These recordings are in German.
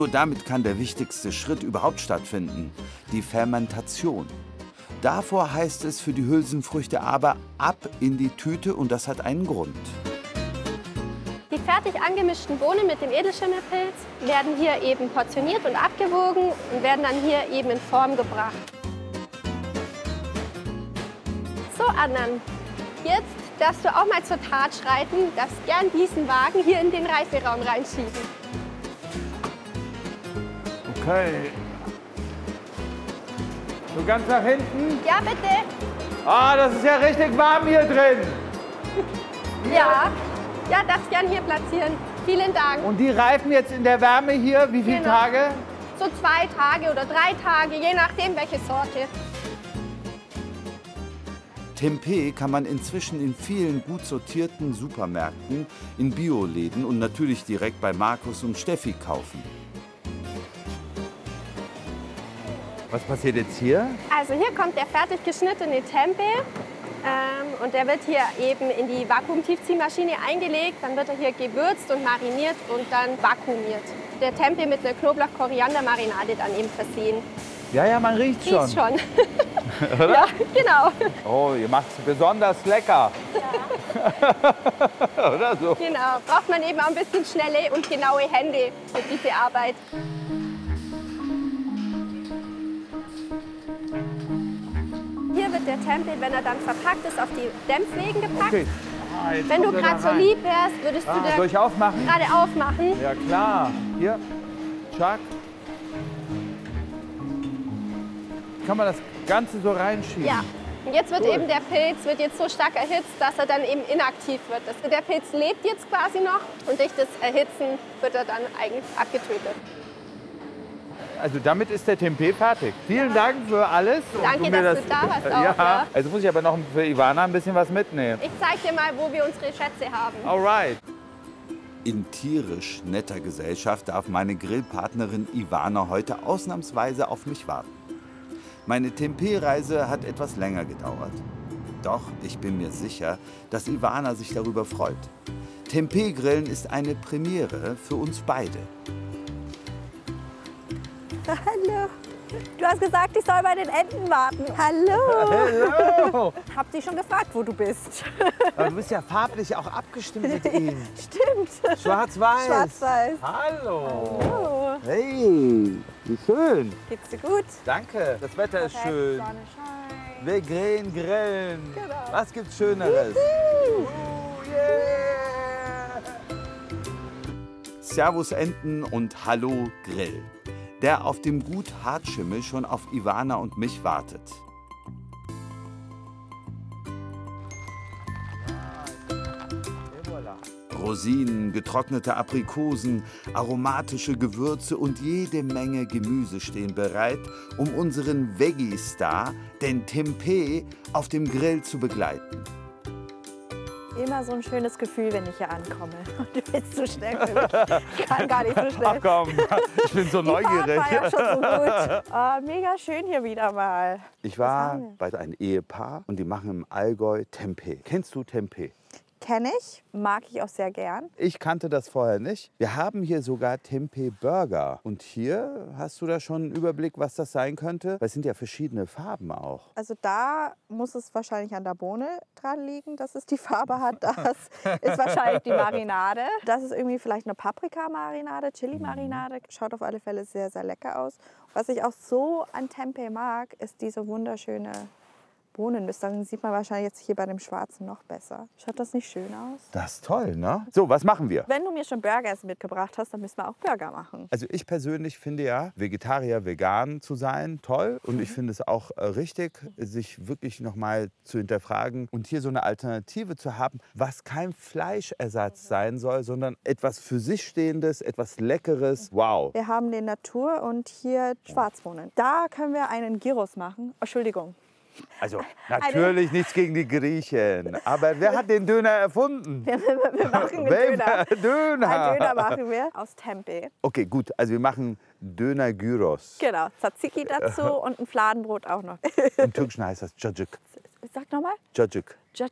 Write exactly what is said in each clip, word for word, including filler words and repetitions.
Nur damit kann der wichtigste Schritt überhaupt stattfinden, die Fermentation. Davor heißt es für die Hülsenfrüchte aber ab in die Tüte und das hat einen Grund. Die fertig angemischten Bohnen mit dem Edelschimmelpilz werden hier eben portioniert und abgewogen und werden dann hier eben in Form gebracht. So, Adnan, jetzt darfst du auch mal zur Tat schreiten, darfst gern diesen Wagen hier in den Reiferaum reinschieben. Okay. So ganz nach hinten? Ja, bitte. Ah, das ist ja richtig warm hier drin. Ja, ja, darfst gern hier platzieren. Vielen Dank. Und die reifen jetzt in der Wärme hier, wie viele Genau. Tage? So zwei Tage oder drei Tage, je nachdem, welche Sorte. Tempeh kann man inzwischen in vielen gut sortierten Supermärkten, in Bioläden und natürlich direkt bei Markus und Steffi kaufen. Was passiert jetzt hier? Also hier kommt der fertig geschnittene Tempeh ähm, und der wird hier eben in die Vakuumtiefziehmaschine eingelegt. Dann wird er hier gewürzt und mariniert und dann vakuumiert. Der Tempeh mit einer Knoblauch-Koriander-Marinade dann eben versehen. Ja, ja, man riecht schon. Riecht schon. Oder? Ja, genau. Oh, ihr macht es besonders lecker. Ja. Oder so? Genau. Braucht man eben auch ein bisschen schnelle und genaue Hände für diese Arbeit. Hier wird der Tempeh, wenn er dann verpackt ist, auf die Dämpfwegen gepackt. Okay. Ah, wenn du kommt er gerade da so rein. lieb wärst, würdest Ah, du da soll ich aufmachen? gerade aufmachen. Ja, klar. Hier, Chuck. Kann man das Ganze so reinschieben? Ja. Und jetzt wird Cool. eben der Pilz wird jetzt so stark erhitzt, dass er dann eben inaktiv wird. Das, der Pilz lebt jetzt quasi noch und durch das Erhitzen wird er dann eigentlich abgetötet. Also damit ist der Tempeh fertig. Vielen Dank für alles. Und Danke, mir dass du da warst auch, Ja, ja. also muss ich aber noch für Ivana ein bisschen was mitnehmen. Ich zeig dir mal, wo wir unsere Schätze haben. Alright. In tierisch netter Gesellschaft darf meine Grillpartnerin Ivana heute ausnahmsweise auf mich warten. Meine Tempeh-Reise hat etwas länger gedauert. Doch ich bin mir sicher, dass Ivana sich darüber freut. Tempeh-Grillen ist eine Premiere für uns beide. Hallo. Du hast gesagt, ich soll bei den Enten warten. Hallo. Hallo. Hab dich schon gefragt, wo du bist. Aber du bist ja farblich auch abgestimmt mit ihnen. Stimmt. Schwarz-Weiß. Schwarz-Weiß. Hallo. Hallo. Hey, wie schön. Geht's dir gut? Danke. Das Wetter ist schön. Sonne scheint. Wir grillen, grillen. Genau. Was gibt's Schöneres? Juhu. Oh, yeah. Servus Enten und Hallo Grill. Der auf dem Gut Hartschimmel schon auf Ivana und mich wartet. Rosinen, getrocknete Aprikosen, aromatische Gewürze und jede Menge Gemüse stehen bereit, um unseren Veggie-Star, den Tempeh, auf dem Grill zu begleiten. Immer so ein schönes Gefühl, wenn ich hier ankomme. Und du bist so schnell für mich. Ich kann gar nicht so schnell. Ach komm, ich bin so Die Fahrt neugierig. war ja schon so gut. Oh, mega schön hier wieder mal. Ich Was war haben wir? bei einem Ehepaar und die machen im Allgäu Tempeh. Kennst du Tempeh? Kenne ich, mag ich auch sehr gern. Ich kannte das vorher nicht. Wir haben hier sogar Tempeh-Burger. Und hier hast du da schon einen Überblick, was das sein könnte? Weil es sind ja verschiedene Farben auch. Also da muss es wahrscheinlich an der Bohne dran liegen, dass es die Farbe hat. Das ist wahrscheinlich die Marinade. Das ist irgendwie vielleicht eine Paprikamarinade, Chili-Marinade. Schaut auf alle Fälle sehr, sehr lecker aus. Was ich auch so an Tempeh mag, ist diese wunderschöne Bohnenmist. Dann sieht man wahrscheinlich jetzt hier bei dem Schwarzen noch besser. Schaut das nicht schön aus? Das ist toll, ne? So, was machen wir? Wenn du mir schon Burgers mitgebracht hast, dann müssen wir auch Burger machen. Also ich persönlich finde ja, Vegetarier, vegan zu sein, toll. Und ich finde es auch äh, richtig, sich wirklich noch mal zu hinterfragen und hier so eine Alternative zu haben, was kein Fleischersatz sein soll, sondern etwas für sich Stehendes, etwas Leckeres. Wow. Wir haben den Natur und hier Schwarzbohnen. Da können wir einen Gyros machen. Oh, Entschuldigung. Also natürlich nichts gegen die Griechen. Aber wer hat den Döner erfunden? Wir, wir machen einen Welcher Döner. Döner? Einen Döner machen wir aus Tempeh. Okay, gut. Also wir machen Döner-Gyros. Genau, Tzatziki dazu und ein Fladenbrot auch noch. Im Türkischen heißt das Cacık. Sag nochmal. Cacık. Cacık.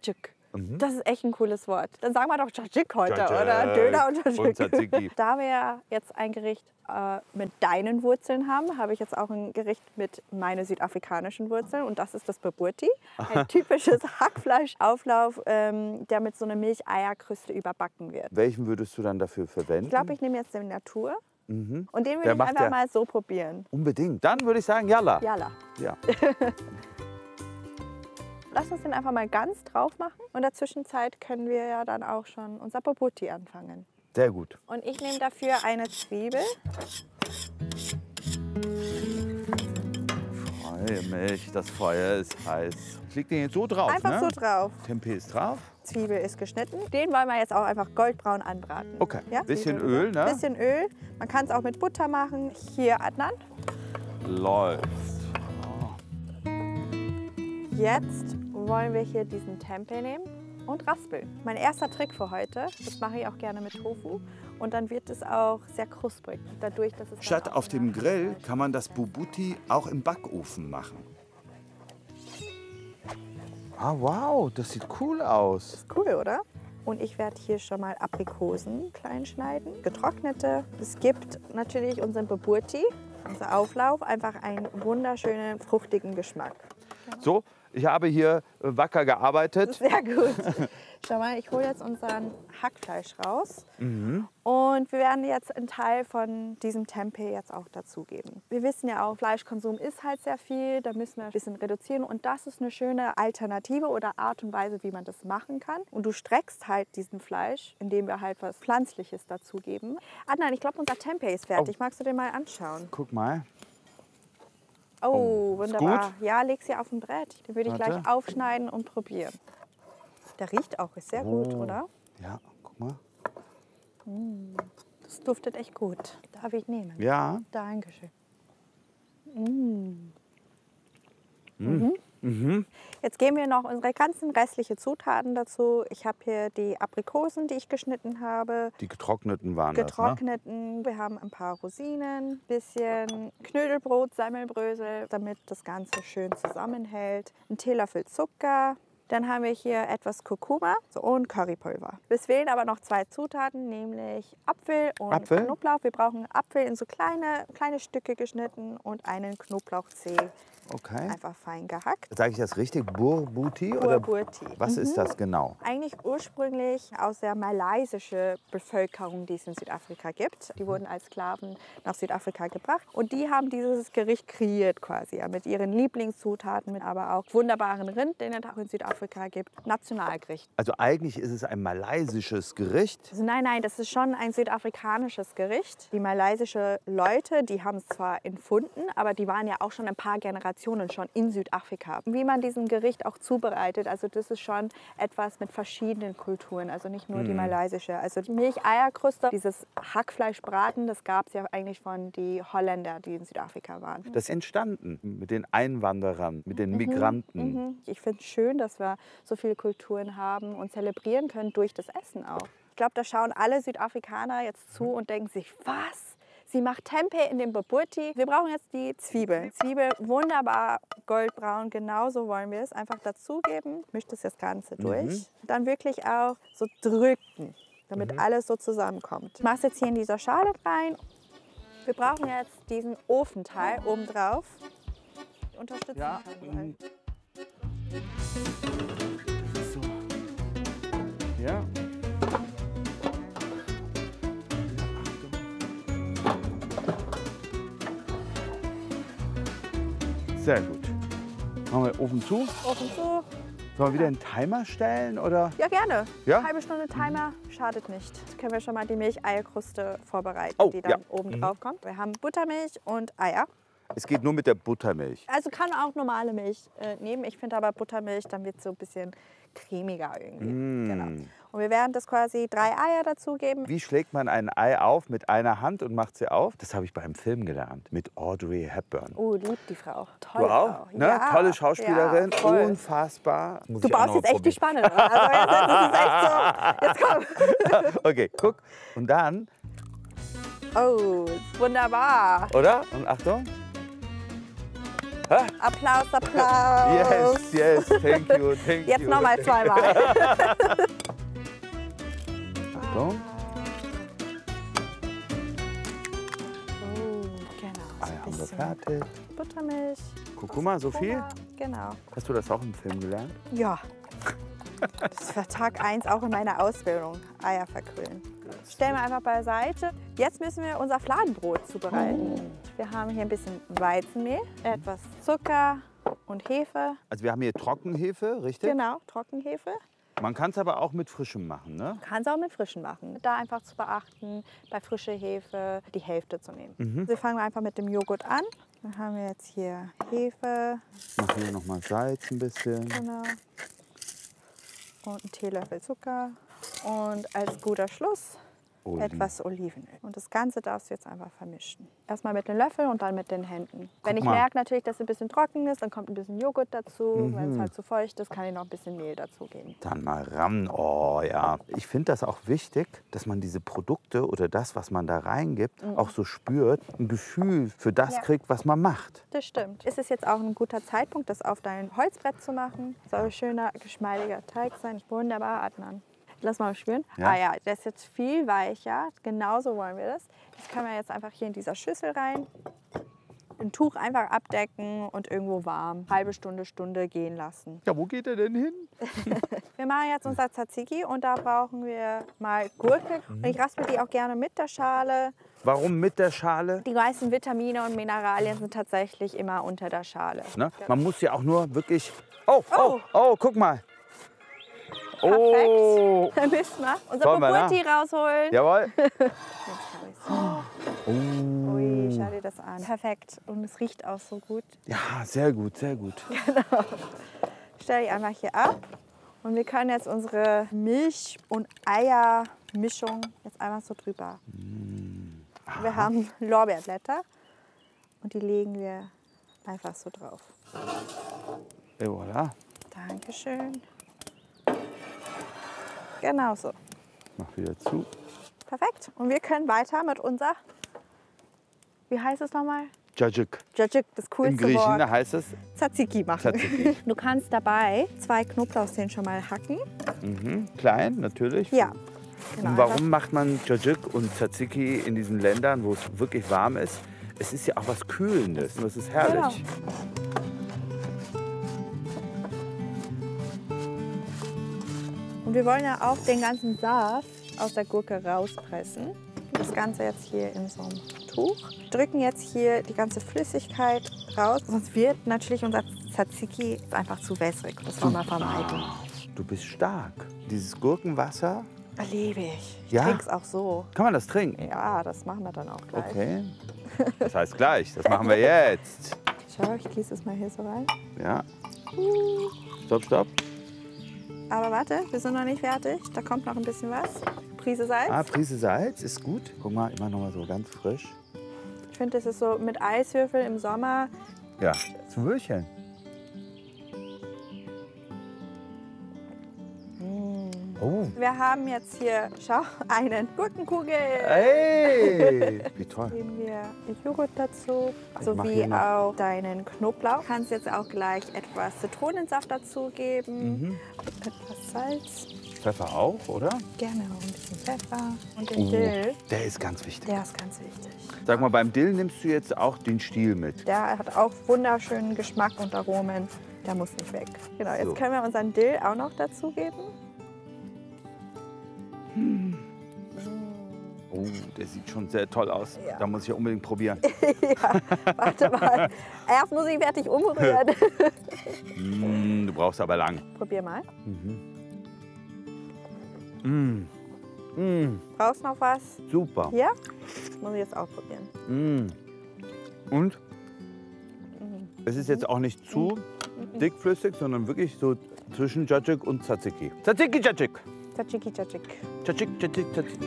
Das ist echt ein cooles Wort. Dann sagen wir doch Tzatziki heute, Tzatziki. oder? Döner und Und Tzatziki. Tzatziki. Da wir jetzt ein Gericht äh, mit deinen Wurzeln haben, habe ich jetzt auch ein Gericht mit meinen südafrikanischen Wurzeln. Und das ist das Bobotie. Ein typisches Hackfleischauflauf, ähm, der mit so einer Milcheierkruste überbacken wird. Welchen würdest du dann dafür verwenden? Ich glaube, ich nehme jetzt den Natur. Mhm. Und den Der würde ich macht einfach ja- mal so probieren. Unbedingt. Dann würde ich sagen, Yalla. Jalla. Ja. Lass uns den einfach mal ganz drauf machen. Und in der Zwischenzeit können wir ja dann auch schon unser Bobotie anfangen. Sehr gut. Und ich nehme dafür eine Zwiebel. Freue mich, das Feuer ist heiß. Ich leg den jetzt so drauf, Einfach ne? so drauf. Tempeh ist drauf. Zwiebel ist geschnitten. Den wollen wir jetzt auch einfach goldbraun anbraten. Okay. Ja? Bisschen Zwiebeln Öl, rüber. ne? Bisschen Öl. Man kann es auch mit Butter machen. Hier, Adnan. Läuft. Jetzt wollen wir hier diesen Tempeh nehmen und raspeln. Mein erster Trick für heute, das mache ich auch gerne mit Tofu. Und dann wird es auch sehr krusprig, dadurch, dass es dann Statt auch auf dem nach- Grill kann man das Bobotie auch im Backofen machen. Ah, wow, das sieht cool aus. Cool, oder? Und ich werde hier schon mal Aprikosen klein schneiden, getrocknete. Es gibt natürlich unseren Bobotie, unser Auflauf, einfach einen wunderschönen, fruchtigen Geschmack. So, ich habe hier äh, wacker gearbeitet. Sehr gut. Schau mal, ich hole jetzt unseren Hackfleisch raus. Mhm. Und wir werden jetzt einen Teil von diesem Tempeh jetzt auch dazugeben. Wir wissen ja auch, Fleischkonsum ist halt sehr viel, da müssen wir ein bisschen reduzieren. Und das ist eine schöne Alternative oder Art und Weise, wie man das machen kann. Und du streckst halt diesen Fleisch, indem wir halt was Pflanzliches dazugeben. Adnan, ich glaube, unser Tempeh ist fertig. Oh. Magst du den mal anschauen? Guck mal. Oh, ist wunderbar. gut? Ja, leg sie auf ein Brett. Den würde ich Warte. gleich aufschneiden und probieren. Der riecht auch, ist sehr gut, Oh. oder? Ja, guck mal. Das duftet echt gut. Darf ich nehmen? Ja. Dankeschön. Mm. Mhm. Mhm. Jetzt geben wir noch unsere ganzen restlichen Zutaten dazu. Ich habe hier die Aprikosen, die ich geschnitten habe, Die getrockneten waren das, ne? getrockneten. Wir haben ein paar Rosinen, bisschen Knödelbrot, Semmelbrösel, damit das Ganze schön zusammenhält. Ein Teelöffel Zucker. Dann haben wir hier etwas Kurkuma so, und Currypulver. Es fehlen aber noch zwei Zutaten, nämlich Apfel und Apfel? Knoblauch. Wir brauchen Apfel in so kleine, kleine Stücke geschnitten und einen Knoblauchzeh Okay. einfach fein gehackt. Sage ich das richtig? Bobotie? Oder Bobotie. was ist das genau? Eigentlich ursprünglich aus der malaysischen Bevölkerung, die es in Südafrika gibt. Die wurden als Sklaven nach Südafrika gebracht und die haben dieses Gericht kreiert quasi ja, mit ihren Lieblingszutaten, mit aber auch wunderbaren Rind, den es auch in Südafrika gibt. Nationalgericht. Also eigentlich ist es ein malaysisches Gericht. Also nein, nein, das ist schon ein südafrikanisches Gericht. Die malaysischen Leute, die haben es zwar entfunden, aber die waren ja auch schon ein paar Generationen schon in Südafrika. Wie man diesen Gericht auch zubereitet, also das ist schon etwas mit verschiedenen Kulturen, also nicht nur die malaysische. Also die Milcheierkruste, dieses Hackfleischbraten, das gab es ja eigentlich von den Holländern, die in Südafrika waren. Das ist entstanden mit den Einwanderern, mit den Migranten. Mhm. Ich finde es schön, dass wir so viele Kulturen haben und zelebrieren können durch das Essen auch. Ich glaube, da schauen alle Südafrikaner jetzt zu und denken sich, was? Sie macht Tempeh in dem Bobotie. Wir brauchen jetzt die Zwiebel. Zwiebel wunderbar goldbraun, genauso wollen wir es. Einfach dazugeben, mischt das jetzt Ganze durch. Dann wirklich auch so drücken, damit alles so zusammenkommt. Ich mache es jetzt hier in dieser Schale rein. Wir brauchen jetzt diesen Ofenteil obendrauf. Unterstützen Ja. kann du halt. So. Ja. Sehr gut. Machen wir Ofen zu. Ofen zu. Sollen wir wieder einen Timer stellen? Oder? Ja, gerne. Ja? Eine halbe Stunde Timer schadet nicht. Jetzt können wir schon mal die Milcheierkruste vorbereiten, Oh, die dann ja. oben drauf kommt. Wir haben Buttermilch und Eier. Es geht nur mit der Buttermilch. Also kann auch normale Milch äh, nehmen. Ich finde aber Buttermilch, dann wird es so ein bisschen cremiger irgendwie. Mm. Genau. Und wir werden das quasi drei Eier dazugeben. Wie schlägt man ein Ei auf mit einer Hand und macht sie auf? Das habe ich beim Film gelernt mit Audrey Hepburn. Oh, liebt die Frau. Tolle Du auch? Frau. Ne? Ja, Tolle Schauspielerin, ja, voll. unfassbar. Muss Du ich auch baust noch jetzt echt die probieren. Spanne. Also jetzt, das ist echt so. Jetzt komm. Okay, guck. Und dann, Oh, wunderbar. oder? Und Achtung. Applaus, Applaus. Yes. Yes, yes, thank you, thank Jetzt you. nochmal zweimal. Achtung. Oh, genau. Ah, ja, haben wir fertig. Buttermilch. Kurkuma, so viel? Genau. Hast du das auch im Film gelernt? Ja. Das war Tag eins auch in meiner Ausbildung. Eier verquillen. Stellen wir einfach beiseite. Jetzt müssen wir unser Fladenbrot zubereiten. Wir haben hier ein bisschen Weizenmehl, etwas Zucker und Hefe. Also wir haben hier Trockenhefe, richtig? Genau, Trockenhefe. Man kann es aber auch mit frischem machen, ne? Kann es auch mit frischen machen. Da einfach zu beachten, bei frischer Hefe die Hälfte zu nehmen. Mhm. Also fangen wir einfach mit dem Joghurt an. Dann haben wir jetzt hier Hefe. Machen hier nochmal Salz ein bisschen. Genau. Und einen Teelöffel Zucker. Und als guter Schluss Oliven. etwas Olivenöl. Und das Ganze darfst du jetzt einfach vermischen. Erstmal mit den Löffeln und dann mit den Händen. Wenn ich mal. merke natürlich, dass es ein bisschen trocken ist, dann kommt ein bisschen Joghurt dazu. Mhm. Wenn es halt zu feucht ist, kann ich noch ein bisschen Mehl dazugeben. Dann mal ran. Oh ja. Ich finde das auch wichtig, dass man diese Produkte oder das, was man da reingibt, auch so spürt, ein Gefühl für das Ja. kriegt, was man macht. Das stimmt. Ist es jetzt auch ein guter Zeitpunkt, das auf dein Holzbrett zu machen? Soll ein schöner, geschmeidiger Teig sein. Wunderbar, Adnan. Lass mal spüren. Ja. Ah ja, der ist jetzt viel weicher. Genauso wollen wir das. Das können wir jetzt einfach hier in dieser Schüssel rein. Ein Tuch einfach abdecken und irgendwo warm. Halbe Stunde, Stunde gehen lassen. Ja, wo geht er denn hin? Wir machen jetzt unser Tzatziki und da brauchen wir mal Gurke. Und ich raspel die auch gerne mit der Schale. Warum mit der Schale? Die meisten Vitamine und Mineralien sind tatsächlich immer unter der Schale. Ne? Man muss ja auch nur wirklich... Oh, oh, Oh. oh, guck mal. Perfekt. Oh. Dann müssen wir unser Wollen wir, Bobotti rausholen. Jawohl. Ui, schau dir das an. Perfekt. Und es riecht auch so gut. Ja, sehr gut, sehr gut. Stell die einfach hier ab. Und wir können jetzt unsere Milch- und Eiermischung jetzt einmal so drüber. Wir haben Lorbeerblätter und die legen wir einfach so drauf. Et voilà. Dankeschön. Genau so. Mach wieder zu. Perfekt. Und wir können weiter mit unser, wie heißt es nochmal? Cacık. Cacık, das Im coolste Griechischen Wort. heißt es Tzatziki machen. Tzatziki. Du kannst dabei zwei Knoblauchzehen schon mal hacken. Mhm. Klein, natürlich. Ja. Genau, Und warum macht man Cacık und Tzatziki in diesen Ländern, wo es wirklich warm ist? Es ist ja auch was Kühlendes und es ist herrlich. Und wir wollen ja auch den ganzen Saft aus der Gurke rauspressen. Das Ganze jetzt hier in so einem Tuch. Drücken jetzt hier die ganze Flüssigkeit raus, sonst wird natürlich unser Tzatziki einfach zu wässrig. Das wollen wir vermeiden. Du bist stark. Dieses Gurkenwasser, Liebe ich. Ich Ja? trink's auch so. kann man das trinken? Ja, das machen wir dann auch gleich. Okay. Das heißt gleich, das machen wir jetzt. Schau, ich gieße es mal hier so rein. Ja. Stopp, stopp. Aber warte, wir sind noch nicht fertig. Da kommt noch ein bisschen was. Prise Salz. Ah, Prise Salz ist gut. Guck mal, immer noch mal so ganz frisch. Ich finde, das ist so mit Eiswürfel im Sommer. Ja, zum Würchen. Oh. Wir haben jetzt hier, schau, einen Gurkenkugel. Hey, wie toll. Geben wir Joghurt dazu, Ich mach sowie hier noch- auch deinen Knoblauch. Du kannst jetzt auch gleich etwas Zitronensaft dazugeben, Mhm. etwas Salz, Pfeffer auch, oder? gerne auch ein bisschen Pfeffer und den Oh, Dill. der ist ganz wichtig. Der ist ganz wichtig. Sag mal, beim Dill nimmst du jetzt auch den Stiel mit. Der hat auch wunderschönen Geschmack und Aromen. Der muss nicht weg. Genau, jetzt So. können wir unseren Dill auch noch dazugeben. Oh, der sieht schon sehr toll aus. Ja. Da muss ich ja unbedingt probieren. Ja, warte mal. Erst muss ich fertig umrühren. Mm, du brauchst aber lang. Probier mal. Mm. Mm, Brauchst noch was? super. Hier? Das muss ich jetzt auch probieren. Mm. Und? Es ist jetzt auch nicht zu dickflüssig, sondern wirklich so zwischen Cacık und Tzatziki. Tzatziki, Cacık. Tzatziki, Tzatziki. Cacık, Cacık, Cacık.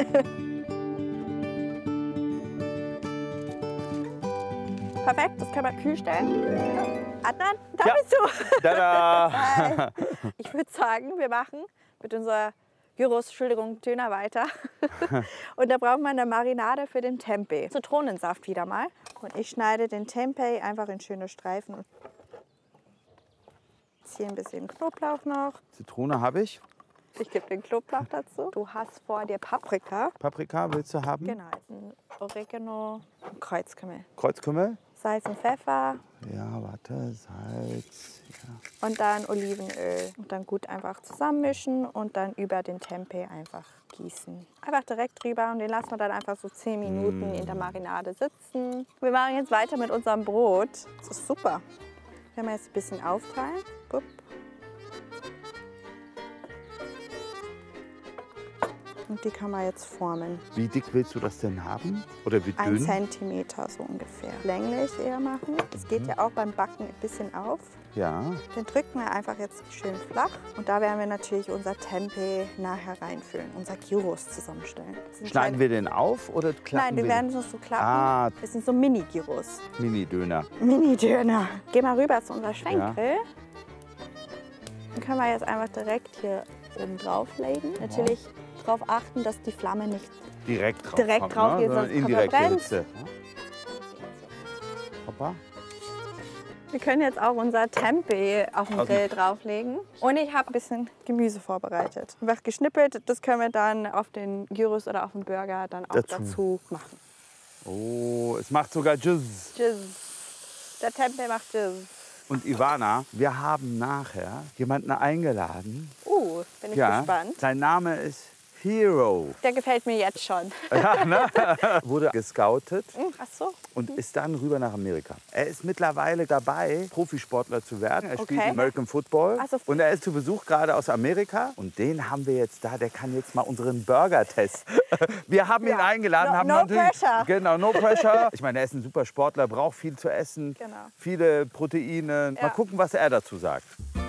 Perfekt, das können wir kühl stellen. Adnan, da Ja. bist du. Tada! Hi. Ich würde sagen, wir machen mit unserer Gyros, Entschuldigung, Döner weiter. Und da braucht man eine Marinade für den Tempeh. Zitronensaft wieder mal. Und ich schneide den Tempeh einfach in schöne Streifen. jetzt hier ein bisschen Knoblauch noch. Zitrone habe ich. Ich gebe den Knoblauch dazu. Du hast vor dir Paprika. Paprika willst du haben? Genau, jetzt ein Oregano, ein Kreuzkümmel. Kreuzkümmel? Salz und Pfeffer. Ja, warte, Salz. Ja. Und dann Olivenöl. Und dann gut einfach zusammenmischen und dann über den Tempeh einfach gießen. Einfach direkt drüber und den lassen wir dann einfach so zehn Minuten mm. in der Marinade sitzen. Wir machen jetzt weiter mit unserem Brot. Das ist super. Wenn wir jetzt ein bisschen aufteilen. Bup. Und die kann man jetzt formen. Wie dick willst du das denn haben? Oder wie dünn? Ein Zentimeter so ungefähr. Länglich eher machen. Das geht mhm. ja auch beim Backen ein bisschen auf. Ja. Den drücken wir einfach jetzt schön flach. Und da werden wir natürlich unser Tempeh nachher reinfüllen. Unser Gyros zusammenstellen. Schneiden kleine... wir den auf oder klappen Nein, die wir? werden so klappen. Ah. Das sind so Mini-Gyros. Mini-Döner. Mini-Döner. Geh mal rüber zu unserem Schwenkgrill. Ja. Dann können wir jetzt einfach direkt hier oben drauf legen. Ja. Natürlich darauf achten, dass die Flamme nicht direkt drauf, direkt kommt, drauf ne? geht, sonst indirekt verbrennt. Hoppa. Wir können jetzt auch unser Tempeh auf den Grill drauflegen. Und ich habe ein bisschen Gemüse vorbereitet. Einfach geschnippelt, das können wir dann auf den Gyros oder auf den Burger dann auch dazu, dazu machen. Oh, es macht sogar Jizz. Jizz. Der Tempeh macht Jizz. Und Ivana, wir haben nachher jemanden eingeladen. Uh, bin ich ja, gespannt. Sein Name ist Hero. Der gefällt mir jetzt schon. Ja, ne? Wurde gescoutet Ach so. und ist dann rüber nach Amerika. Er ist mittlerweile dabei, Profisportler zu werden. Er Okay. spielt American Football. Also- und er ist zu Besuch gerade aus Amerika. Und den haben wir jetzt da. Der kann jetzt mal unseren Burger testen. Wir haben ihn Ja. eingeladen. No- haben no natürlich, pressure. Genau, no pressure. Ich meine, er ist ein super Sportler, braucht viel zu essen, Genau. viele Proteine. Mal Ja. gucken, was er dazu sagt.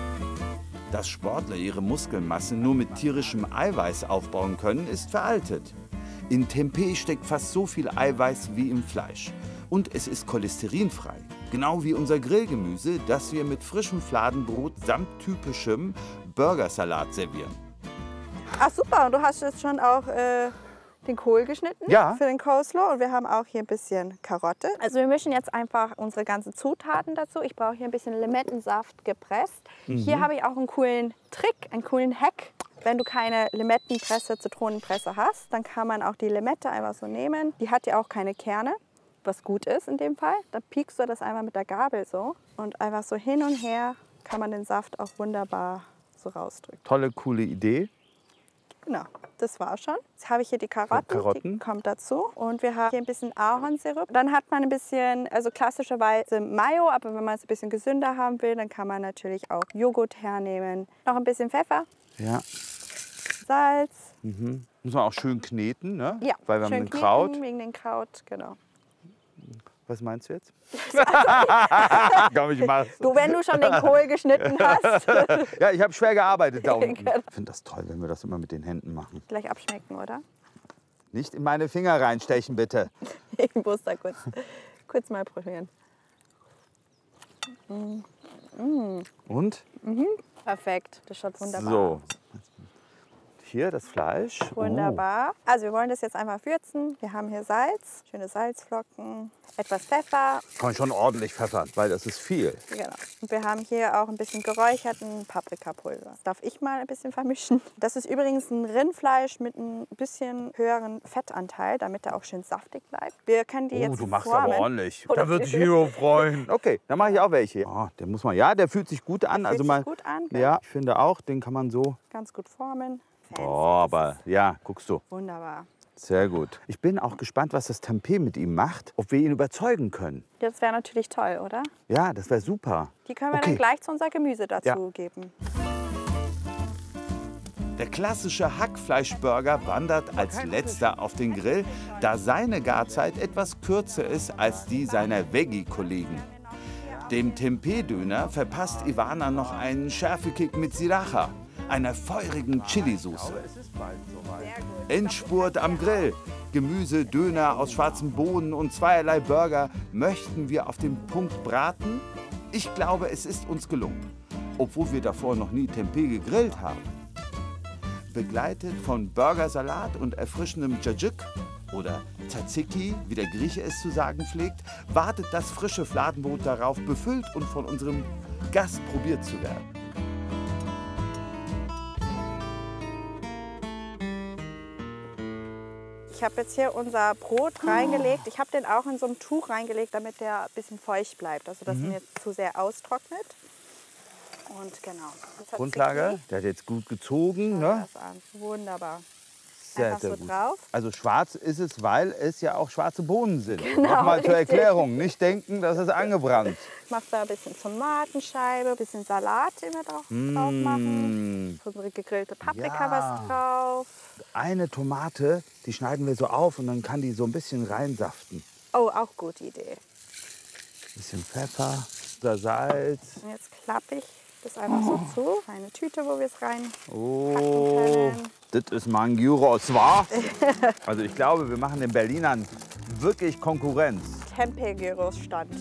Dass Sportler ihre Muskelmasse nur mit tierischem Eiweiß aufbauen können, ist veraltet. In Tempeh steckt fast so viel Eiweiß wie im Fleisch. Und es ist cholesterinfrei. Genau wie unser Grillgemüse, das wir mit frischem Fladenbrot samt typischem Burgersalat servieren. Ach super, und du hast jetzt schon auch äh, den Kohl geschnitten Ja. für den Coleslaw. Und wir haben auch hier ein bisschen Karotte. Also wir mischen jetzt einfach unsere ganzen Zutaten dazu. Ich brauche hier ein bisschen Limettensaft gepresst. Mhm. Hier habe ich auch einen coolen Trick, einen coolen Hack. Wenn du keine Limettenpresse, Zitronenpresse hast, dann kann man auch die Limette einfach so nehmen. Die hat ja auch keine Kerne, was gut ist in dem Fall. Dann piekst du das einfach mit der Gabel so. Und einfach so hin und her kann man den Saft auch wunderbar so rausdrücken. Tolle, coole Idee. Genau, das war schon. Jetzt habe ich hier die Karotten, Karotten. die kommt dazu. Und wir haben hier ein bisschen Ahornsirup. Dann hat man ein bisschen, also klassischerweise Mayo, aber wenn man es ein bisschen gesünder haben will, dann kann man natürlich auch Joghurt hernehmen. Noch ein bisschen Pfeffer, Ja. Salz. Mhm. Muss man auch schön kneten, ne? Ja, Weil wir schön haben den kneten Kraut. wegen den Kraut, genau. Was meinst du jetzt? Komm, ich mach's. Du, wenn du schon den Kohl geschnitten hast. Ja, ich habe schwer gearbeitet da unten. Genau. Ich finde das toll, wenn wir das immer mit den Händen machen. Gleich abschmecken, oder? Nicht in meine Finger reinstechen, bitte. Ich muss da kurz, kurz mal probieren. Und? Perfekt, das schaut wunderbar So. aus. Hier das Fleisch. Wunderbar. Also wir wollen das jetzt einfach würzen. Wir haben hier Salz, schöne Salzflocken, etwas Pfeffer. Oh, kann man schon ordentlich pfeffern, weil das ist viel. Genau. Und wir haben hier auch ein bisschen geräucherten Paprikapulver. Das darf ich mal ein bisschen vermischen. Das ist übrigens ein Rindfleisch mit ein bisschen höheren Fettanteil, damit er auch schön saftig bleibt. Wir können die Oh, jetzt du machst formen. aber ordentlich. Oder Da wird sich Hero freuen. Okay, dann mache ich auch welche. Oh, der muss man, ja, der fühlt sich gut an. Der also fühlt mal, sich gut an, gell? ja, ich finde auch, den kann man so. Ganz gut formen. Fancy. Oh, aber ja, guckst du. Wunderbar. Sehr gut. Ich bin auch gespannt, was das Tempeh mit ihm macht, ob wir ihn überzeugen können. Das wäre natürlich toll, oder? Ja, das wäre super. Die können wir Okay. dann gleich zu unser Gemüse dazu Ja. geben. Der klassische Hackfleischburger wandert als letzter auf den Grill, da seine Garzeit etwas kürzer ist als die seiner Veggie-Kollegen. Dem Tempeh-Döner verpasst Ivana noch einen Schärfekick mit Sriracha, einer feurigen Chili-Soße. Endspurt am Grill. Gemüse, Döner aus schwarzen Bohnen und zweierlei Burger möchten wir auf den Punkt braten? Ich glaube, es ist uns gelungen, obwohl wir davor noch nie Tempeh gegrillt haben. Begleitet von Burgersalat und erfrischendem Tzatziki oder Tzatziki, wie der Grieche es zu sagen pflegt, wartet das frische Fladenbrot darauf, befüllt und von unserem Gast probiert zu werden. Ich habe jetzt hier unser Brot reingelegt. Ich habe den auch in so ein Tuch reingelegt, damit der ein bisschen feucht bleibt. Also dass mhm. er jetzt zu sehr austrocknet. Und genau. Grundlage, der hat jetzt gut gezogen. Ne? Das an. Wunderbar. Sehr, Einfach sehr so gut. drauf. Also schwarz ist es, weil es ja auch schwarze Bohnen sind. Genau, Nochmal zur richtig. Erklärung, nicht denken, das ist angebrannt. Ich mache da ein bisschen Tomatenscheibe, ein bisschen Salat, den wir drauf, mmh. drauf machen. Unsere gegrillte Paprika Ja. was drauf. Eine Tomate, die schneiden wir so auf und dann kann die so ein bisschen reinsaften. Oh, auch gute Idee. Ein bisschen Pfeffer, Salz. Und jetzt klappe ich das einfach so zu. Eine Tüte, wo wir es rein Oh, können. das ist mal ein Gyros, wa? Also ich glaube, wir machen den Berlinern wirklich Konkurrenz. Tempeh-Gyros-Stand.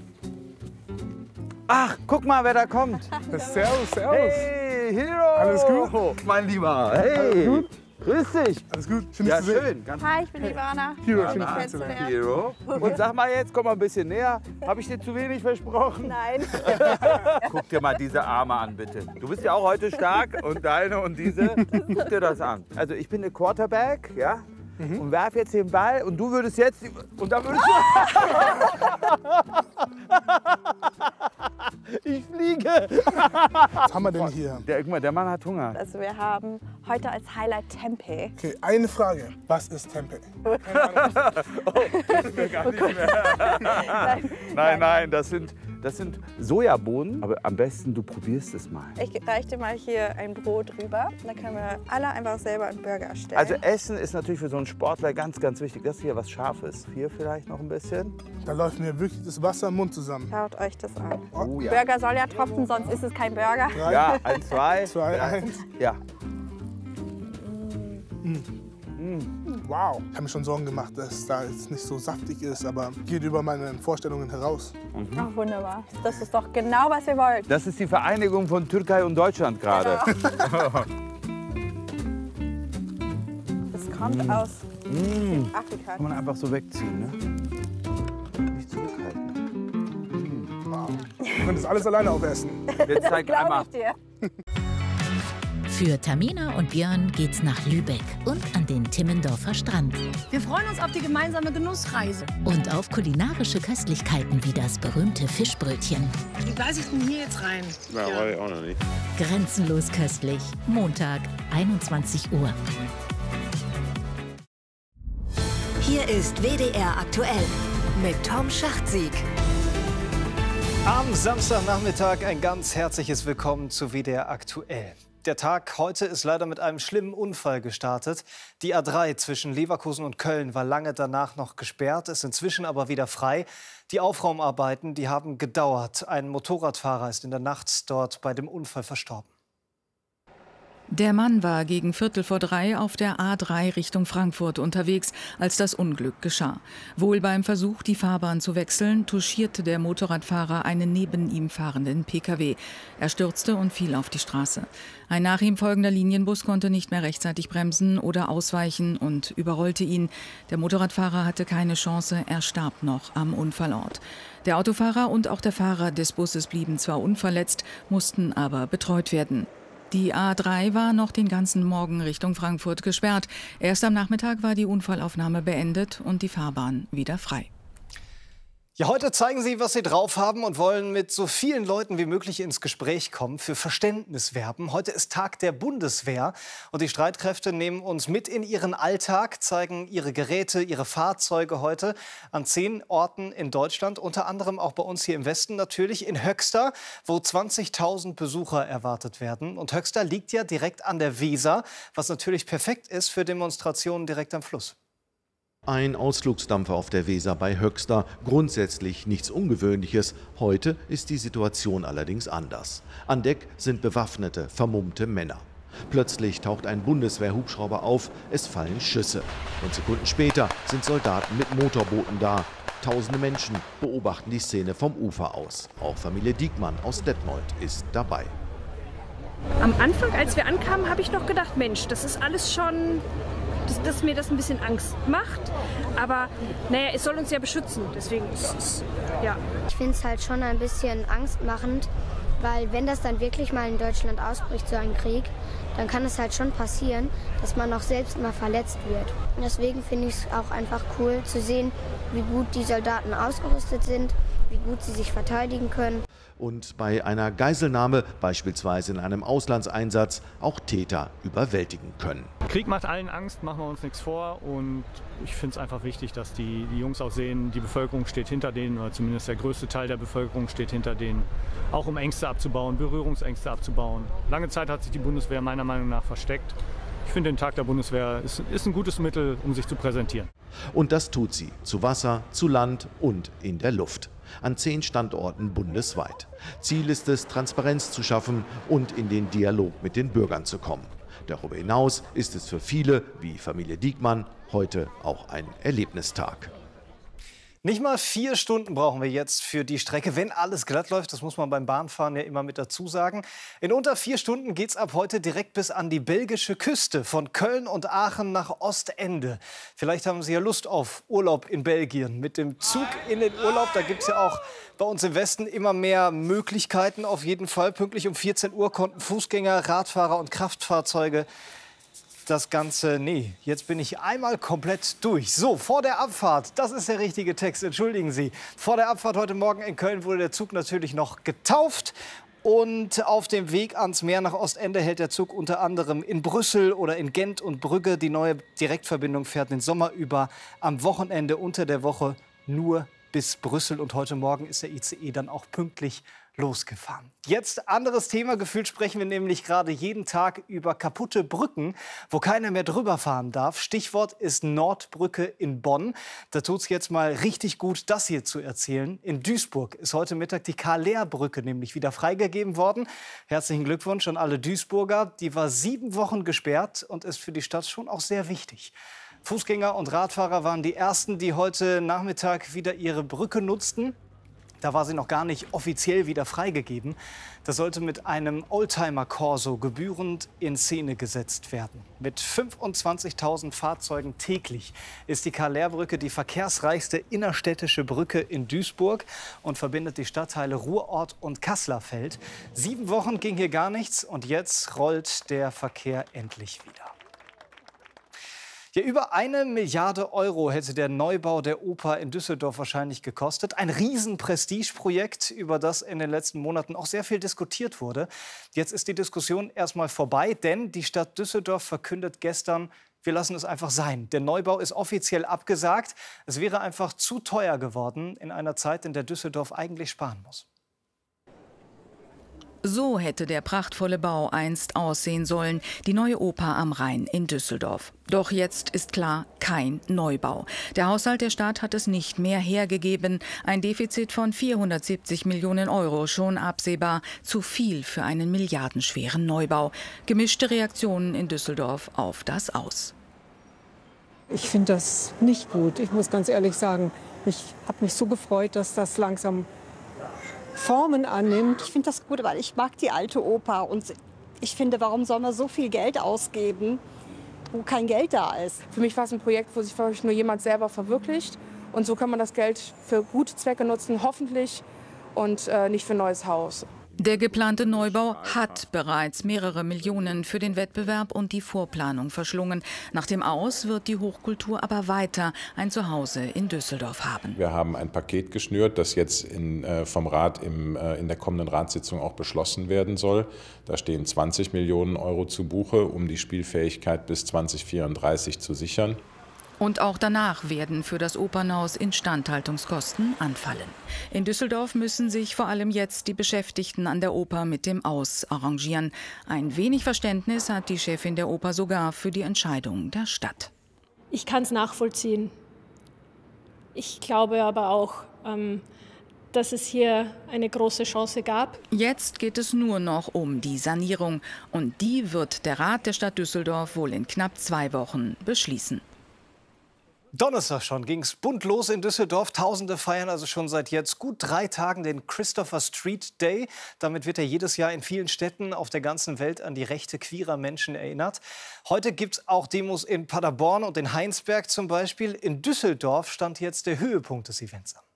Ach, guck mal, wer da kommt. Servus, servus. Hey, Hero. Alles gut? Mein Lieber. Hey. Alles gut? Grüß dich. Alles gut? Schön, Ja, dich zu sehen. schön. Ganz Hi, ich bin Ivana. Hero, Ja, schön, na, dich kennenzulernen. Hero. Und sag mal jetzt, komm mal ein bisschen näher. Habe ich dir zu wenig versprochen? Nein. Guck dir mal diese Arme an, bitte. Du bist ja auch heute stark und deine und diese. Guck dir das an. Also ich bin der Quarterback, ja? Mhm. Und werf jetzt den Ball und du würdest jetzt... Und dann würdest du... Ich fliege. Was haben wir denn hier? Der, guck mal, der Mann hat Hunger. Also wir haben heute als Highlight Tempeh. Okay, eine Frage. Was ist Tempeh? Nein, Nein, nein, das sind, das sind Sojabohnen. Aber am besten, du probierst es mal. Ich reiche dir mal hier ein Brot rüber. Dann können wir alle einfach selber einen Burger erstellen. Also Essen ist natürlich für so einen Sportler ganz, ganz wichtig. Das hier was Scharfes. Hier vielleicht noch ein bisschen. Da läuft mir wirklich das Wasser im Mund zusammen. Schaut euch das an. Oh ja. Burger soll ja tropfen, sonst ist es kein Burger. Drei, Ja, eins, zwei. zwei, drei. eins. Ja. Wow. Ich habe mir schon Sorgen gemacht, dass es da jetzt nicht so saftig ist, aber geht über meine Vorstellungen heraus. Ach, wunderbar. Das ist doch genau, was wir wollten. Das ist die Vereinigung von Türkei und Deutschland gerade. Das kommt aus Afrika. Kann man einfach so wegziehen, ne? Nicht zurückhalten. Wow. Du könntest alles alleine aufessen. Jetzt zeig Glaube einmal. ich dir. Für Tamina und Björn geht's nach Lübeck und an den Timmendorfer Strand. Wir freuen uns auf die gemeinsame Genussreise. Und auf kulinarische Köstlichkeiten wie das berühmte Fischbrötchen. Wie beiße ich denn hier jetzt rein? Na, ja. Ich auch noch nicht. Grenzenlos köstlich. Montag, einundzwanzig Uhr. Hier ist W D R aktuell mit Tom Schachtsieg. Am Samstagnachmittag ein ganz herzliches Willkommen zu W D R aktuell. Der Tag heute ist leider mit einem schlimmen Unfall gestartet. Die A drei zwischen Leverkusen und Köln war lange danach noch gesperrt, ist inzwischen aber wieder frei. Die Aufraumarbeiten, die haben gedauert. Ein Motorradfahrer ist in der Nacht dort bei dem Unfall verstorben. Der Mann war gegen Viertel vor drei auf der A drei Richtung Frankfurt unterwegs, als das Unglück geschah. Wohl beim Versuch, die Fahrbahn zu wechseln, touchierte der Motorradfahrer einen neben ihm fahrenden Pkw. Er stürzte und fiel auf die Straße. Ein nach ihm folgender Linienbus konnte nicht mehr rechtzeitig bremsen oder ausweichen und überrollte ihn. Der Motorradfahrer hatte keine Chance, er starb noch am Unfallort. Der Autofahrer und auch der Fahrer des Busses blieben zwar unverletzt, mussten aber betreut werden. Die A drei war noch den ganzen Morgen Richtung Frankfurt gesperrt. Erst am Nachmittag war die Unfallaufnahme beendet und die Fahrbahn wieder frei. Ja, heute zeigen Sie, was Sie drauf haben und wollen mit so vielen Leuten wie möglich ins Gespräch kommen, für Verständnis werben. Heute ist Tag der Bundeswehr und die Streitkräfte nehmen uns mit in ihren Alltag, zeigen ihre Geräte, ihre Fahrzeuge heute an zehn Orten in Deutschland, unter anderem auch bei uns hier im Westen natürlich, in Höxter, wo zwanzigtausend Besucher erwartet werden. Und Höxter liegt ja direkt an der Weser, was natürlich perfekt ist für Demonstrationen direkt am Fluss. Ein Ausflugsdampfer auf der Weser bei Höxter. Grundsätzlich nichts Ungewöhnliches. Heute ist die Situation allerdings anders. An Deck sind bewaffnete, vermummte Männer. Plötzlich taucht ein Bundeswehrhubschrauber auf, es fallen Schüsse. Und Sekunden später sind Soldaten mit Motorbooten da. Tausende Menschen beobachten die Szene vom Ufer aus. Auch Familie Diekmann aus Detmold ist dabei. Am Anfang, als wir ankamen, habe ich noch gedacht, Mensch, das ist alles schon, dass, dass mir das ein bisschen Angst macht. Aber naja, es soll uns ja beschützen, deswegen ist es, ja. Ich finde es halt schon ein bisschen angstmachend, weil wenn das dann wirklich mal in Deutschland ausbricht, so ein Krieg, dann kann es halt schon passieren, dass man auch selbst mal verletzt wird. Und deswegen finde ich es auch einfach cool zu sehen, wie gut die Soldaten ausgerüstet sind, wie gut sie sich verteidigen können. Und bei einer Geiselnahme, beispielsweise in einem Auslandseinsatz, auch Täter überwältigen können. Krieg macht allen Angst, machen wir uns nichts vor. Und ich finde es einfach wichtig, dass die, die Jungs auch sehen, die Bevölkerung steht hinter denen, oder zumindest der größte Teil der Bevölkerung steht hinter denen. Auch um Ängste abzubauen, Berührungsängste abzubauen. Lange Zeit hat sich die Bundeswehr meiner Meinung nach versteckt. Ich finde, den Tag der Bundeswehr ist, ist ein gutes Mittel, um sich zu präsentieren. Und das tut sie, zu Wasser, zu Land und in der Luft. An zehn Standorten bundesweit. Ziel ist es, Transparenz zu schaffen und in den Dialog mit den Bürgern zu kommen. Darüber hinaus ist es für viele, wie Familie Diekmann, heute auch ein Erlebnistag. Nicht mal vier Stunden brauchen wir jetzt für die Strecke, wenn alles glatt läuft. Das muss man beim Bahnfahren ja immer mit dazu sagen. In unter vier Stunden geht es ab heute direkt bis an die belgische Küste, von Köln und Aachen nach Ostende. Vielleicht haben Sie ja Lust auf Urlaub in Belgien. Mit dem Zug in den Urlaub, da gibt es ja auch bei uns im Westen immer mehr Möglichkeiten. Auf jeden Fall pünktlich um vierzehn Uhr konnten Fußgänger, Radfahrer und Kraftfahrzeuge das Ganze, nee, jetzt bin ich einmal komplett durch. So, vor der Abfahrt, das ist der richtige Text, entschuldigen Sie. Vor der Abfahrt heute Morgen in Köln wurde der Zug natürlich noch getauft. Und auf dem Weg ans Meer nach Ostende hält der Zug unter anderem in Brüssel oder in Gent und Brügge. Die neue Direktverbindung fährt den Sommer über, am Wochenende unter der Woche nur bis Brüssel. Und heute Morgen ist der I C E dann auch pünktlich losgefahren. Jetzt anderes Thema. Gefühlt sprechen wir nämlich gerade jeden Tag über kaputte Brücken, wo keiner mehr drüber fahren darf. Stichwort ist Nordbrücke in Bonn. Da tut es jetzt mal richtig gut, das hier zu erzählen. In Duisburg ist heute Mittag die Karl-Lehr-Brücke nämlich wieder freigegeben worden. Herzlichen Glückwunsch an alle Duisburger. Die war sieben Wochen gesperrt und ist für die Stadt schon auch sehr wichtig. Fußgänger und Radfahrer waren die ersten, die heute Nachmittag wieder ihre Brücke nutzten. Da war sie noch gar nicht offiziell wieder freigegeben. Das sollte mit einem Oldtimer-Corso gebührend in Szene gesetzt werden. Mit fünfundzwanzigtausend Fahrzeugen täglich ist die Karl-Lehr-Brücke die verkehrsreichste innerstädtische Brücke in Duisburg und verbindet die Stadtteile Ruhrort und Kasslerfeld. Sieben Wochen ging hier gar nichts und jetzt rollt der Verkehr endlich wieder. Ja, über eine Milliarde Euro hätte der Neubau der Oper in Düsseldorf wahrscheinlich gekostet. Ein Riesen-Prestigeprojekt, über das in den letzten Monaten auch sehr viel diskutiert wurde. Jetzt ist die Diskussion erstmal vorbei, denn die Stadt Düsseldorf verkündet gestern, wir lassen es einfach sein. Der Neubau ist offiziell abgesagt. Es wäre einfach zu teuer geworden in einer Zeit, in der Düsseldorf eigentlich sparen muss. So hätte der prachtvolle Bau einst aussehen sollen, die neue Oper am Rhein in Düsseldorf. Doch jetzt ist klar, kein Neubau. Der Haushalt der Stadt hat es nicht mehr hergegeben. Ein Defizit von vierhundertsiebzig Millionen Euro, schon absehbar. Zu viel für einen milliardenschweren Neubau. Gemischte Reaktionen in Düsseldorf auf das Aus. Ich finde das nicht gut, ich muss ganz ehrlich sagen. Ich habe mich so gefreut, dass das langsam Formen annimmt. Ich finde das gut, weil ich mag die alte Oper. Und ich finde, warum soll man so viel Geld ausgeben, wo kein Geld da ist? Für mich war es ein Projekt, wo sich nur jemand selber verwirklicht. Und so kann man das Geld für gute Zwecke nutzen, hoffentlich, und äh, nicht für ein neues Haus. Der geplante Neubau hat bereits mehrere Millionen für den Wettbewerb und die Vorplanung verschlungen. Nach dem Aus wird die Hochkultur aber weiter ein Zuhause in Düsseldorf haben. Wir haben ein Paket geschnürt, das jetzt in, äh, vom Rat im, äh, in der kommenden Ratssitzung auch beschlossen werden soll. Da stehen zwanzig Millionen Euro zu Buche, um die Spielfähigkeit bis zweitausendvierunddreißig zu sichern. Und auch danach werden für das Opernhaus Instandhaltungskosten anfallen. In Düsseldorf müssen sich vor allem jetzt die Beschäftigten an der Oper mit dem Aus arrangieren. Ein wenig Verständnis hat die Chefin der Oper sogar für die Entscheidung der Stadt. Ich kann es nachvollziehen. Ich glaube aber auch, ähm, dass es hier eine große Chance gab. Jetzt geht es nur noch um die Sanierung. Und die wird der Rat der Stadt Düsseldorf wohl in knapp zwei Wochen beschließen. Donnerstag schon ging es bunt los in Düsseldorf. Tausende feiern also schon seit jetzt gut drei Tagen den Christopher Street Day. Damit wird er jedes Jahr in vielen Städten auf der ganzen Welt an die Rechte queerer Menschen erinnert. Heute gibt es auch Demos in Paderborn und in Heinsberg zum Beispiel. In Düsseldorf stand jetzt der Höhepunkt des Events an.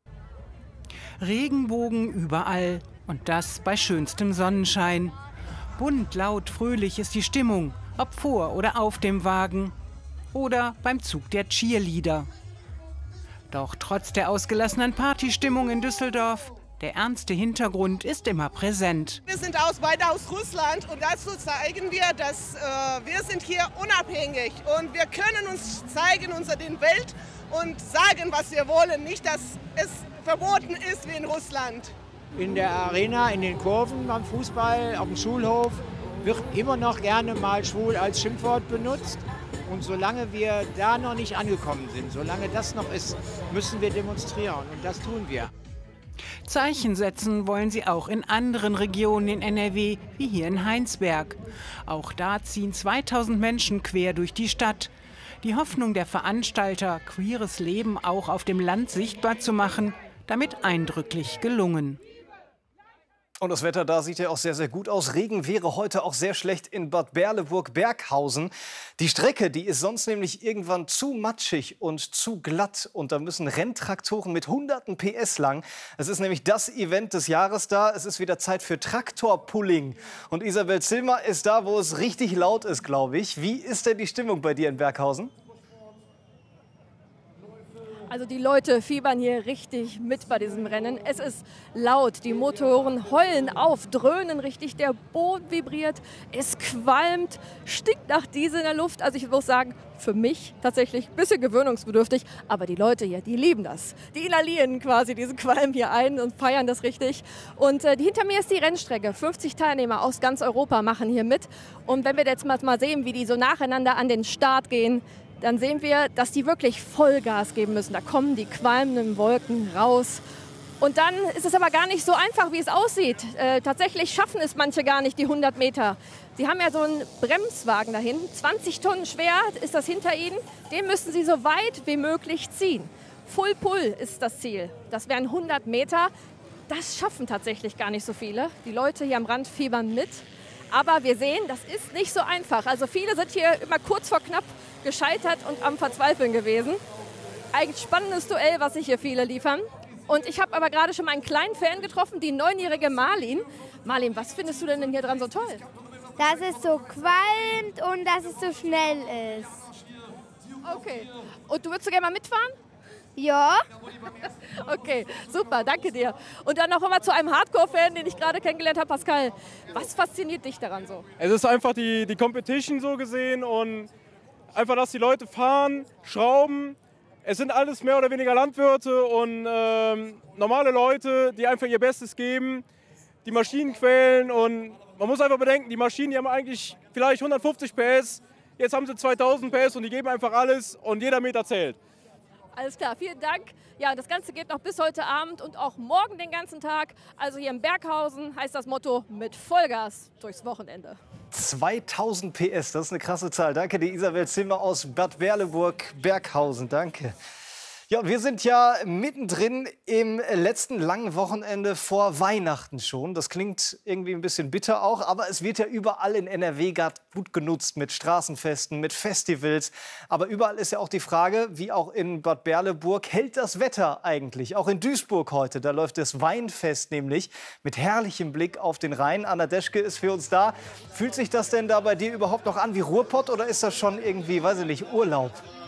Regenbogen überall und das bei schönstem Sonnenschein. Bunt, laut, fröhlich ist die Stimmung, ob vor oder auf dem Wagen oder beim Zug der Cheerleader. Doch trotz der ausgelassenen Partystimmung in Düsseldorf, der ernste Hintergrund ist immer präsent. Wir sind aus, beide aus Russland und dazu zeigen wir, dass äh, wir sind hier unabhängig und wir können uns zeigen unter den Welt und sagen, was wir wollen. Nicht, dass es verboten ist wie in Russland. In der Arena, in den Kurven, beim Fußball, auf dem Schulhof wird immer noch gerne mal schwul als Schimpfwort benutzt. Und solange wir da noch nicht angekommen sind, solange das noch ist, müssen wir demonstrieren und das tun wir. Zeichen setzen wollen sie auch in anderen Regionen in N R W, wie hier in Heinsberg. Auch da ziehen zweitausend Menschen quer durch die Stadt. Die Hoffnung der Veranstalter, queeres Leben auch auf dem Land sichtbar zu machen, damit eindrücklich gelungen. Und das Wetter da sieht ja auch sehr, sehr gut aus. Regen wäre heute auch sehr schlecht in Bad Berleburg-Berghausen. Die Strecke, die ist sonst nämlich irgendwann zu matschig und zu glatt. Und da müssen Renntraktoren mit hunderten P S lang. Es ist nämlich das Event des Jahres da. Es ist wieder Zeit für Traktorpulling. Und Isabel Zilmer ist da, wo es richtig laut ist, glaube ich. Wie ist denn die Stimmung bei dir in Berghausen? Also die Leute fiebern hier richtig mit bei diesem Rennen. Es ist laut, die Motoren heulen auf, dröhnen richtig, der Boden vibriert, es qualmt, stinkt nach Diesel in der Luft. Also ich muss sagen, für mich tatsächlich ein bisschen gewöhnungsbedürftig, aber die Leute hier, die lieben das. Die inhalieren quasi diesen Qualm hier ein und feiern das richtig. Und äh, hinter mir ist die Rennstrecke. fünfzig Teilnehmer aus ganz Europa machen hier mit. Und wenn wir jetzt mal sehen, wie die so nacheinander an den Start gehen, dann sehen wir, dass die wirklich Vollgas geben müssen. Da kommen die qualmenden Wolken raus. Und dann ist es aber gar nicht so einfach, wie es aussieht. Äh, tatsächlich schaffen es manche gar nicht, die hundert Meter. Sie haben ja so einen Bremswagen da hinten, zwanzig Tonnen schwer ist das hinter ihnen. Den müssen sie so weit wie möglich ziehen. Full Pull ist das Ziel. Das wären hundert Meter. Das schaffen tatsächlich gar nicht so viele. Die Leute hier am Rand fiebern mit. Aber wir sehen, das ist nicht so einfach. Also viele sind hier immer kurz vor knapp gescheitert und am Verzweifeln gewesen. Ein spannendes Duell, was sich hier viele liefern. Und ich habe aber gerade schon mal einen kleinen Fan getroffen, die neunjährige Marlin. Marlin, was findest du denn hier dran so toll? Dass es so qualmt und dass es so schnell ist. Okay. Und du würdest so gerne mal mitfahren? Ja. Okay, super, danke dir. Und dann noch einmal zu einem Hardcore-Fan, den ich gerade kennengelernt habe, Pascal. Was fasziniert dich daran so? Es ist einfach die, die Competition so gesehen und einfach, dass die Leute fahren, schrauben. Es sind alles mehr oder weniger Landwirte und ähm, normale Leute, die einfach ihr Bestes geben, die Maschinen quälen. Und man muss einfach bedenken, die Maschinen, die haben eigentlich vielleicht hundertfünfzig P S, jetzt haben sie zweitausend P S und die geben einfach alles und jeder Meter zählt. Alles klar, vielen Dank. Ja, das Ganze geht noch bis heute Abend und auch morgen den ganzen Tag. Also hier in Berghausen heißt das Motto mit Vollgas durchs Wochenende. zweitausend P S, das ist eine krasse Zahl. Danke dir, Isabel Zimmer aus Bad Berleburg-Berghausen. Danke. Ja, wir sind ja mittendrin im letzten langen Wochenende vor Weihnachten schon. Das klingt irgendwie ein bisschen bitter auch, aber es wird ja überall in N R W gerade gut genutzt mit Straßenfesten, mit Festivals. Aber überall ist ja auch die Frage, wie auch in Bad Berleburg, hält das Wetter eigentlich? Auch in Duisburg heute, da läuft das Weinfest nämlich mit herrlichem Blick auf den Rhein. Anna Deschke ist für uns da. Fühlt sich das denn da bei dir überhaupt noch an wie Ruhrpott oder ist das schon irgendwie, weiß ich nicht, Urlaub?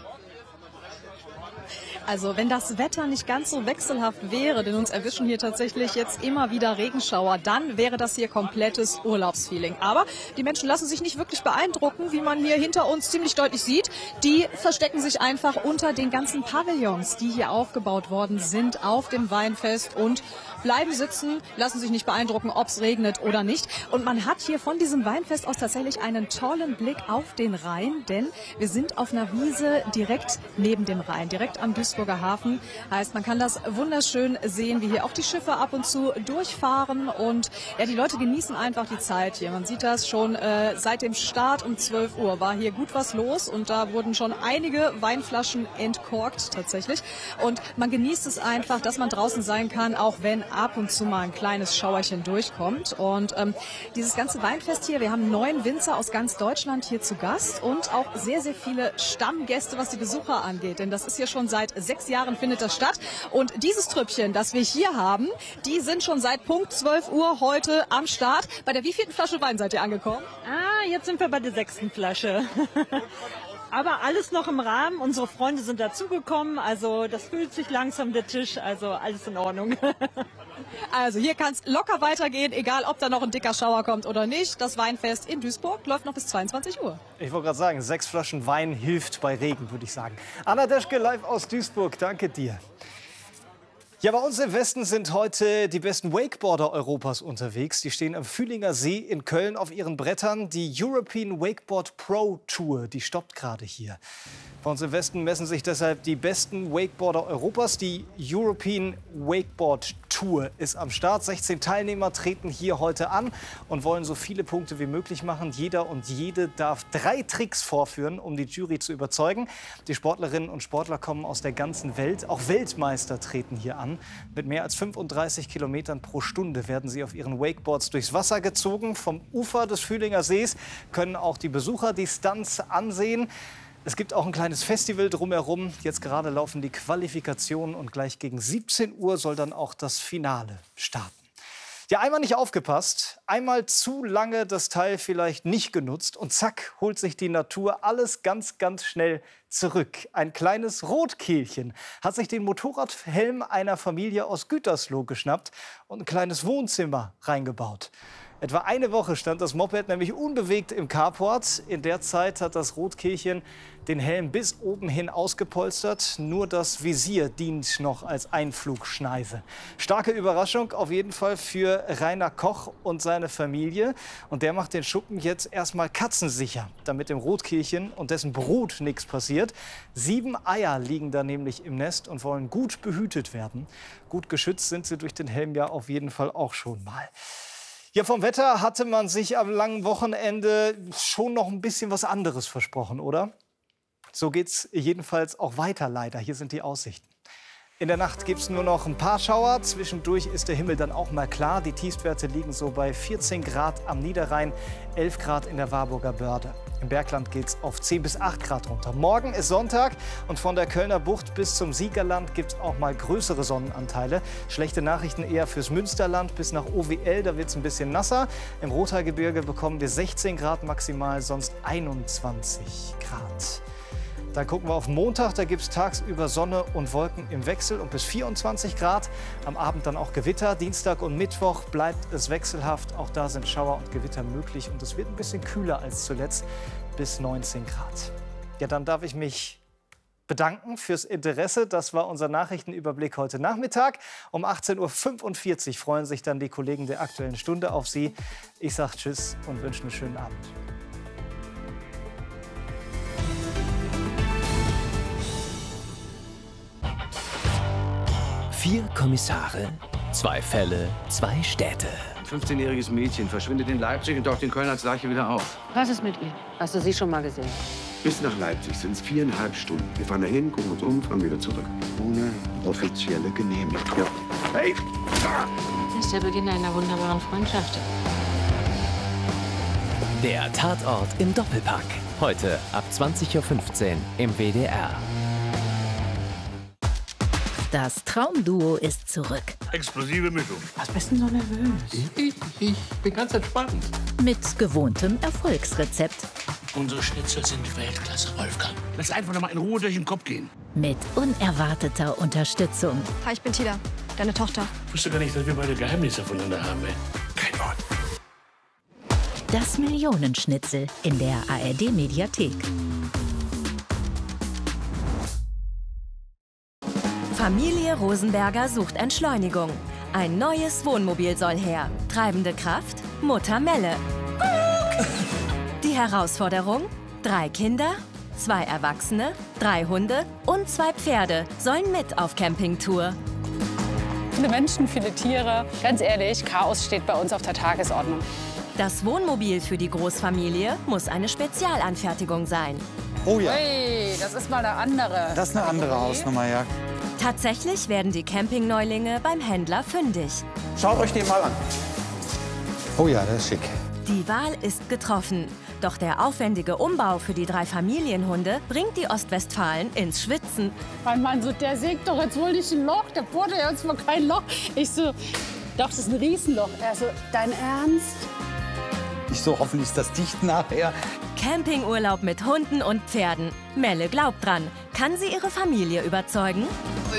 Also wenn das Wetter nicht ganz so wechselhaft wäre, denn uns erwischen hier tatsächlich jetzt immer wieder Regenschauer, dann wäre das hier komplettes Urlaubsfeeling. Aber die Menschen lassen sich nicht wirklich beeindrucken, wie man hier hinter uns ziemlich deutlich sieht. Die verstecken sich einfach unter den ganzen Pavillons, die hier aufgebaut worden sind auf dem Weinfest und bleiben sitzen, lassen sich nicht beeindrucken, ob es regnet oder nicht. Und man hat hier von diesem Weinfest aus tatsächlich einen tollen Blick auf den Rhein, denn wir sind auf einer Wiese direkt neben dem Rhein, direkt am Duisburger Hafen. Heißt, man kann das wunderschön sehen, wie hier auch die Schiffe ab und zu durchfahren. Und ja, die Leute genießen einfach die Zeit hier. Man sieht das schon äh, seit dem Start um zwölf Uhr war hier gut was los und da wurden schon einige Weinflaschen entkorkt tatsächlich. Und man genießt es einfach, dass man draußen sein kann, auch wenn ab und zu mal ein kleines Schauerchen durchkommt. Und ähm, dieses ganze Weinfest hier, wir haben neun Winzer aus ganz Deutschland hier zu Gast und auch sehr, sehr viele Stammgäste, was die Besucher angeht. Denn das ist hier schon seit sechs Jahren findet das statt. Und dieses Trüppchen, das wir hier haben, die sind schon seit Punkt zwölf Uhr heute am Start. Bei der wievielten Flasche Wein seid ihr angekommen? Ah, jetzt sind wir bei der sechsten Flasche. Aber alles noch im Rahmen. Unsere Freunde sind dazugekommen. Also das fühlt sich langsam der Tisch. Also alles in Ordnung. Also hier kann es locker weitergehen, egal ob da noch ein dicker Schauer kommt oder nicht. Das Weinfest in Duisburg läuft noch bis zweiundzwanzig Uhr. Ich wollte gerade sagen, sechs Flaschen Wein hilft bei Regen, würde ich sagen. Anna Deschke live aus Duisburg, danke dir. Ja, bei uns im Westen sind heute die besten Wakeboarder Europas unterwegs. Die stehen am Fühlinger See in Köln auf ihren Brettern. Die European Wakeboard Pro Tour, die stoppt gerade hier. Bei uns im Westen messen sich deshalb die besten Wakeboarder Europas. Die European Wakeboard Tour ist am Start. sechzehn Teilnehmer treten hier heute an und wollen so viele Punkte wie möglich machen. Jeder und jede darf drei Tricks vorführen, um die Jury zu überzeugen. Die Sportlerinnen und Sportler kommen aus der ganzen Welt. Auch Weltmeister treten hier an. Mit mehr als fünfunddreißig Kilometern pro Stunde werden sie auf ihren Wakeboards durchs Wasser gezogen. Vom Ufer des Fühlinger Sees können auch die Besucher die Stunts ansehen. Es gibt auch ein kleines Festival drumherum. Jetzt gerade laufen die Qualifikationen und gleich gegen siebzehn Uhr soll dann auch das Finale starten. Ja, einmal nicht aufgepasst, einmal zu lange das Teil vielleicht nicht genutzt und zack, holt sich die Natur alles ganz, ganz schnell zurück. Ein kleines Rotkehlchen hat sich den Motorradhelm einer Familie aus Gütersloh geschnappt und ein kleines Wohnzimmer reingebaut. Etwa eine Woche stand das Moped nämlich unbewegt im Carport. In der Zeit hat das Rotkehlchen den Helm bis oben hin ausgepolstert. Nur das Visier dient noch als Einflugschneise. Starke Überraschung auf jeden Fall für Rainer Koch und seine Familie. Und der macht den Schuppen jetzt erstmal katzensicher, damit dem Rotkehlchen und dessen Brut nichts passiert. Sieben Eier liegen da nämlich im Nest und wollen gut behütet werden. Gut geschützt sind sie durch den Helm ja auf jeden Fall auch schon mal. Ja, vom Wetter hatte man sich am langen Wochenende schon noch ein bisschen was anderes versprochen, oder? So geht's jedenfalls auch weiter, leider. Hier sind die Aussichten. In der Nacht gibt es nur noch ein paar Schauer. Zwischendurch ist der Himmel dann auch mal klar. Die Tiefstwerte liegen so bei vierzehn Grad am Niederrhein, elf Grad in der Warburger Börde. Im Bergland geht es auf zehn bis acht Grad runter. Morgen ist Sonntag und von der Kölner Bucht bis zum Siegerland gibt es auch mal größere Sonnenanteile. Schlechte Nachrichten eher fürs Münsterland bis nach O W L, da wird es ein bisschen nasser. Im Rothaargebirge bekommen wir sechzehn Grad maximal, sonst einundzwanzig Grad. Dann gucken wir auf Montag, da gibt es tagsüber Sonne und Wolken im Wechsel und bis vierundzwanzig Grad. Am Abend dann auch Gewitter. Dienstag und Mittwoch bleibt es wechselhaft. Auch da sind Schauer und Gewitter möglich und es wird ein bisschen kühler als zuletzt, bis neunzehn Grad. Ja, dann darf ich mich bedanken fürs Interesse. Das war unser Nachrichtenüberblick heute Nachmittag. Um achtzehn Uhr fünfundvierzig freuen sich dann die Kollegen der Aktuellen Stunde auf Sie. Ich sage Tschüss und wünsche einen schönen Abend. Vier Kommissare, zwei Fälle, zwei Städte. Ein fünfzehnjähriges Mädchen verschwindet in Leipzig und taucht in Köln als Leiche wieder auf. Was ist mit ihr? Hast du sie schon mal gesehen? Bis nach Leipzig sind es viereinhalb Stunden. Wir fahren dahin, gucken uns um, fahren wieder zurück. Ohne offizielle Genehmigung. Ja. Hey! Das ist der Beginn einer wunderbaren Freundschaft. Der Tatort im Doppelpack. Heute ab zwanzig Uhr fünfzehn im W D R. Das Traumduo ist zurück. Explosive Mischung. Was bist denn so nervös? Ich, ich bin ganz entspannt. Mit gewohntem Erfolgsrezept. Unsere Schnitzel sind Weltklasse, Wolfgang. Lass einfach noch mal in Ruhe durch den Kopf gehen. Mit unerwarteter Unterstützung. Hi, ich bin Tida, deine Tochter. Ich wusste gar nicht, dass wir beide Geheimnisse voneinander haben. Ey. Kein Wort. Das Millionenschnitzel in der A R D-Mediathek. Familie Rosenberger sucht Entschleunigung. Ein neues Wohnmobil soll her. Treibende Kraft? Mutter Melle. Die Herausforderung? Drei Kinder, zwei Erwachsene, drei Hunde und zwei Pferde sollen mit auf Campingtour. Viele Menschen, viele Tiere. Ganz ehrlich, Chaos steht bei uns auf der Tagesordnung. Das Wohnmobil für die Großfamilie muss eine Spezialanfertigung sein. Oh ja. Hey, das ist mal eine andere. Das ist eine andere Hausnummer, ja. Tatsächlich werden die Campingneulinge beim Händler fündig. Schaut euch den mal an. Oh ja, das ist schick. Die Wahl ist getroffen. Doch der aufwendige Umbau für die drei Familienhunde bringt die Ostwestfalen ins Schwitzen. Mein Mann so, der sägt doch jetzt wohl nicht ein Loch, der bohrt ja jetzt mal kein Loch. Ich so, doch, das ist ein Riesenloch. Er so, dein Ernst? Ich so, hoffentlich ist das dicht nachher. Campingurlaub mit Hunden und Pferden. Melle glaubt dran. Kann sie ihre Familie überzeugen?